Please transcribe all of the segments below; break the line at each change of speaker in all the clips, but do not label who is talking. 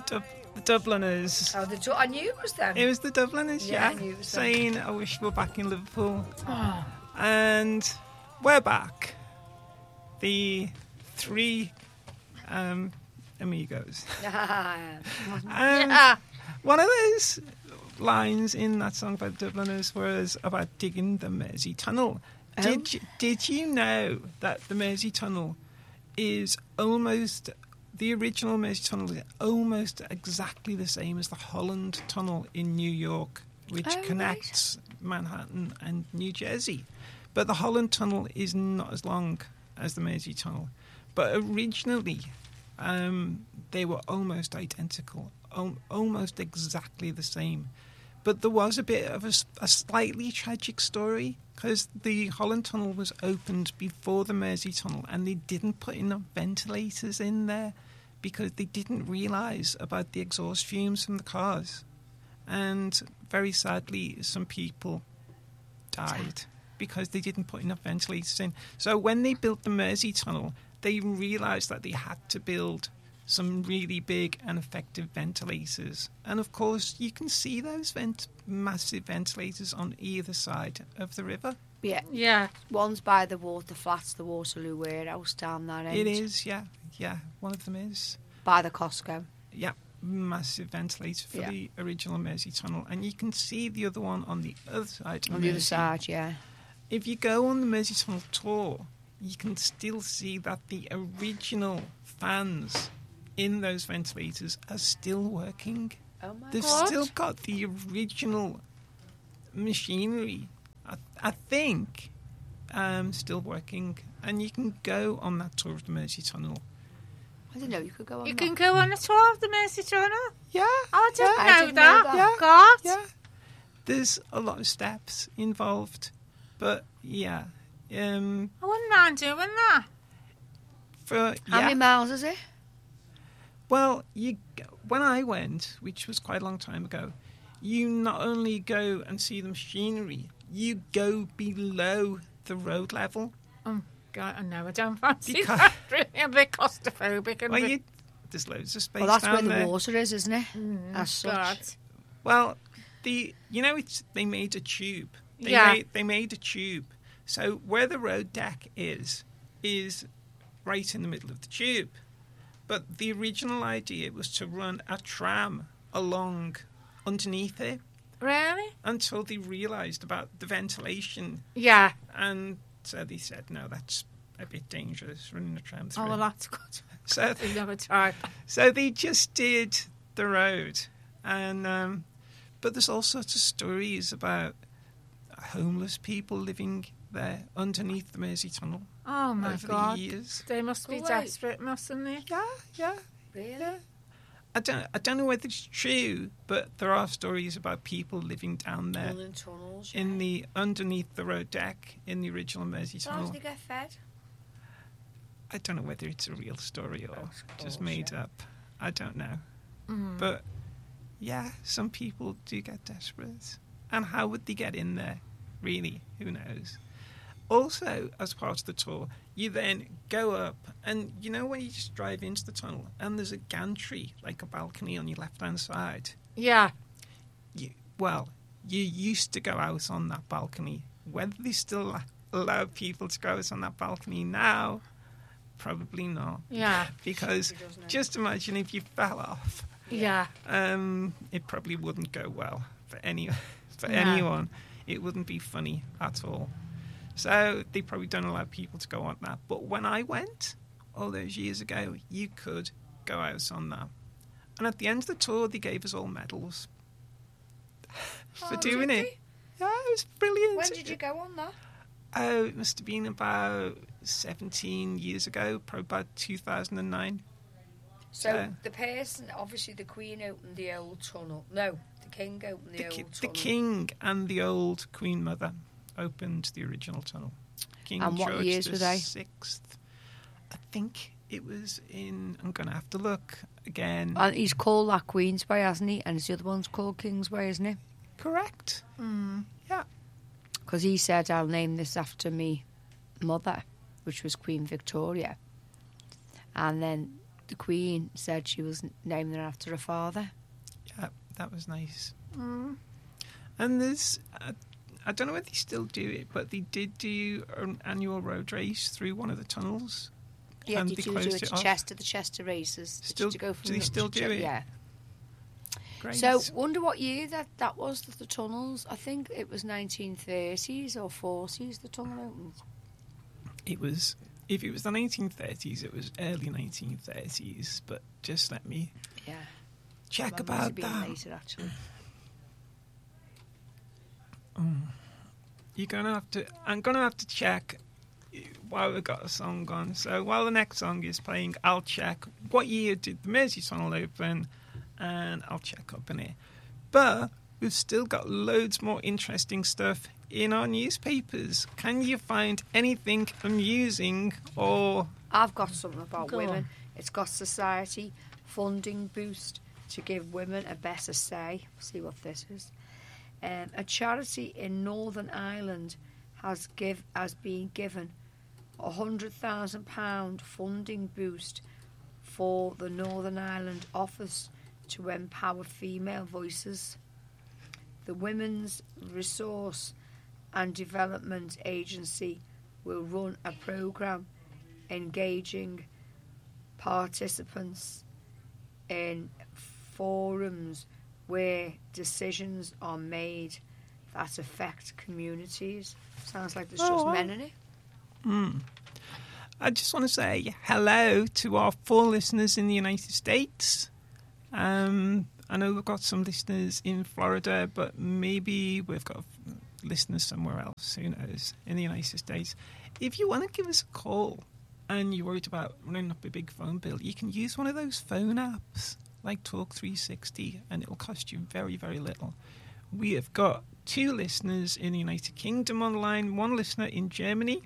the Dubliners.
Oh, I knew it was them.
It was the Dubliners, yeah.
I knew it was them.
Saying, I wish we were back in Liverpool.
Oh.
And we're back. The three amigos. One of those lines in that song by the Dubliners was about digging the Mersey Tunnel. Did you know that the Mersey Tunnel is almost... The original Mersey Tunnel is almost exactly the same as the Holland Tunnel in New York, which connects Manhattan and New Jersey. But the Holland Tunnel is not as long as the Mersey Tunnel. But originally, they were almost identical, almost exactly the same. But there was a bit of a slightly tragic story, because the Holland Tunnel was opened before the Mersey Tunnel, and they didn't put enough ventilators in there because they didn't realise about the exhaust fumes from the cars. And very sadly, some people died because they didn't put enough ventilators in. So when they built the Mersey Tunnel, they realised that they had to build some really big and effective ventilators. And of course, you can see those massive ventilators on either side of the river.
Yeah. One's by the water flats, the Waterloo Warehouse down that end.
It is, yeah. One of them is.
By the Costco.
Yeah, massive ventilator for the original Mersey Tunnel. And you can see the other one on the other side.
On the other side, yeah.
If you go on the Mersey Tunnel tour, you can still see that the original fans in those ventilators are still working.
Oh my God.
They've still got the original machinery, I think, still working. And you can go on that tour of the Mersey Tunnel.
I didn't know you could go on
You can go on a tour of the Mersey Tunnel?
Yeah.
I didn't know
know
that.
that.
God.
Yeah. There's a lot of steps involved. But, yeah.
I wouldn't mind doing that.
How many miles is it?
Well, when I went, which was quite a long time ago, you not only go and see the machinery, you go below the road level.
Oh, God, no, I don't fancy that. Really, I'm a bit claustrophobic.
There's loads of space
Well, that's
down
where
there.
the water is, isn't it? As such.
God.
Well, they made a tube. They made a tube. So where the road deck is right in the middle of the tube. But the original idea was to run a tram along underneath it.
Really?
Until they realised about the ventilation.
Yeah.
And so they said, no, that's a bit dangerous, running a tram through.
Oh, well, that's good.
So
They never tried.
So they just did the road. And but there's all sorts of stories about homeless people living there underneath the Mersey Tunnel.
Oh, my
over
God.
the years.
They must be desperate, mustn't they?
Yeah.
Really?
Yeah. I don't know whether it's true, but there are stories about people living down there
Tunnels,
in the underneath the road deck in the original Mersey
So how
Tunnel.
do they get fed?
I don't know whether it's a real story or just made up. I don't know. But yeah, some people do get desperate. And how would they get in there? Really, who knows? Also, as part of the tour, you then go up, and you know when you just drive into the tunnel, and there's a gantry, like a balcony on your left-hand side?
Yeah.
You used to go out on that balcony. Whether they still allow people to go out on that balcony now, probably not.
Yeah.
Because just imagine if you fell off.
Yeah.
It probably wouldn't go well for anyone. It wouldn't be funny at all. So they probably don't allow people to go on that. But when I went, all those years ago, you could go out on that. And at the end of the tour, they gave us all medals for doing it. Yeah, it was brilliant.
When did you go on that?
Oh, it must have been about 17 years ago, probably about 2009.
So the person, obviously the Queen opened the old tunnel. No, the King opened the old tunnel.
The King and the old Queen Mother opened the original tunnel. King
And what
George
years were they?
VI. I think it was in... I'm going to have to look again.
And he's called that Queensway, hasn't he? And the other one's called Kingsway, isn't it?
Correct. Yeah.
Because he said, I'll name this after me mother, which was Queen Victoria. And then the Queen said she was naming her after her father.
Yeah, that was nice.
Mm.
And there's, I don't know if they still do it, but they did do an annual road race through one of the tunnels.
Yeah,
and
they do it to Chester, the Chester races.
Still,
to go from
do they still do it?
Yeah.
Great.
So, wonder what year that was, the tunnels. I think it was 1930s or 40s, the tunnel opened.
It was, if it was the 1930s, it was early 1930s, but just let me check about that.
Later, actually.
You're gonna have to. I'm gonna have to check while we've got a song on. So while the next song is playing, I'll check what year did the Mersey Tunnel open, and I'll check up on it. But we've still got loads more interesting stuff in our newspapers. Can you find anything amusing or?
I've got something about
Go
women.
on.
It's got society funding boost to give women a better say. See what this is. A charity in Northern Ireland has been given £100,000 funding boost for the Northern Ireland office to empower female voices. The Women's Resource and Development Agency will run a programme engaging participants in forums where decisions are made that affect communities. Sounds like there's just men in it.
I just want to say hello to our 4 listeners in the United States. I know we've got some listeners in Florida, but maybe we've got listeners somewhere else, who knows, in the United States. If you want to give us a call and you're worried about running up a big phone bill, you can use one of those phone apps like Talk 360, and it will cost you very, very little. We have got 2 listeners in the United Kingdom online, 1 listener in Germany,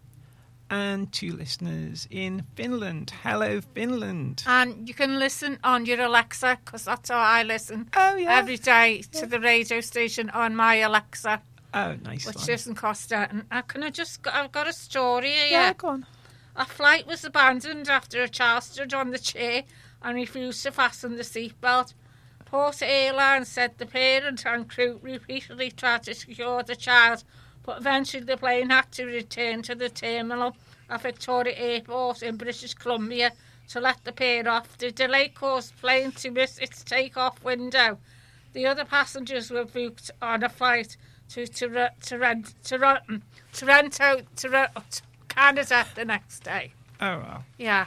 and 2 listeners in Finland. Hello, Finland.
And you can listen on your Alexa, because that's how I listen every day to the radio station on my Alexa.
Oh, nice.
Which doesn't cost that. And I've got a story here.
Yeah, go on.
A flight was abandoned after a child stood on the chair and refused to fasten the seatbelt. Porter Airlines said the parent and crew repeatedly tried to secure the child, but eventually the plane had to return to the terminal at Victoria Airport in British Columbia to let the pair off. The delay caused the plane to miss its takeoff window. The other passengers were booked on a flight to Canada the next day.
Oh, wow.
Yeah.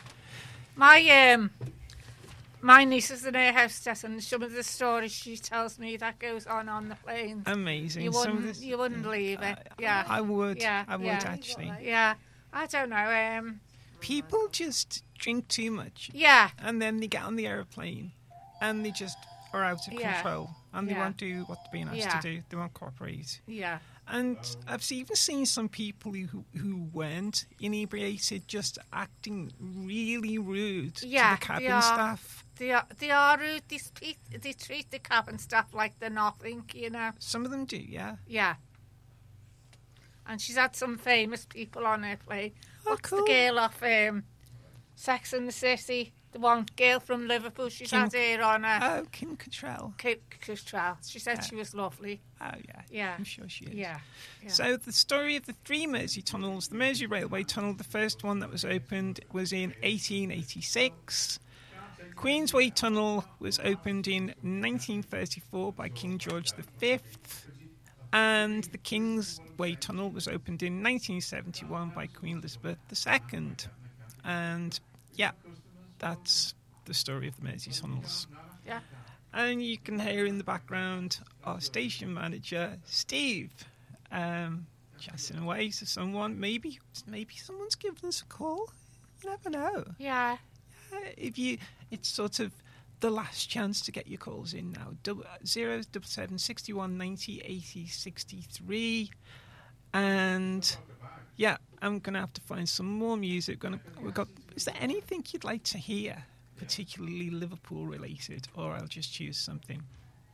My niece is an air hostess, and some of the stories she tells me that goes on the plane.
Amazing.
You wouldn't believe it. Yeah.
I would.
Yeah.
I would, actually.
Yeah. I don't know.
People just drink too much.
Yeah.
And then they get on the airplane and they just are out of control. And they won't do what they're being asked to do. They won't cooperate.
Yeah.
And I've even seen some people who weren't inebriated just acting really rude to the cabin staff.
They are rude. They treat the cabin staff like they're nothing, you know.
Some of them do, yeah.
Yeah. And she's had some famous people on her plane.
Oh,
What's
cool.
the girl off Sex and the City? The one girl from Liverpool. She's had her on her.
Oh, Kim Cattrall.
Cattrall. She said she was lovely.
Oh, yeah.
Yeah.
I'm sure she is.
Yeah.
So the story of the 3 Mersey tunnels, the Mersey Railway Tunnel, the first one that was opened was in 1886. Queensway Tunnel was opened in 1934 by King George V. And the Kingsway Tunnel was opened in 1971 by Queen Elizabeth II. And, yeah, that's the story of the Mersey tunnels.
Yeah.
And you can hear in the background our station manager, Steve, chatting away to someone. Maybe someone's giving us a call. You never know.
Yeah.
It's sort of the last chance to get your calls in now. 077 61 90 80 63. And yeah, I'm going to have to find some more music. Is there anything you'd like to hear, particularly Liverpool related, or I'll just choose something?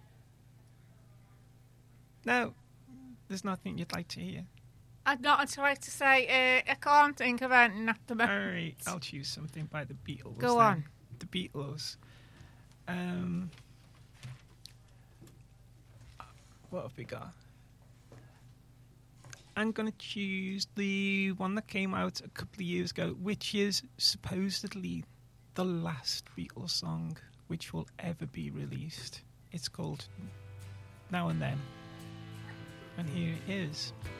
No, there's nothing you'd like to hear.
I'd not like to say, I can't think of anything at the moment.
All right, I'll choose something by the Beatles.
Go
then.
on.
the Beatles. What have we got? I'm going to choose the one that came out a couple of years ago, which is supposedly the last Beatles song which will ever be released. It's called Now and Then. And here it is.